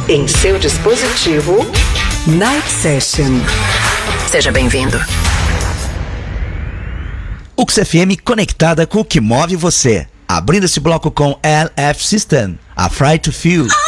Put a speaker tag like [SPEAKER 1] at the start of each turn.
[SPEAKER 1] Em seu dispositivo, Night Session. Seja bem-vindo.
[SPEAKER 2] UX FM conectada com o que move você. Abrindo esse bloco com LF System, Afraid to Feel.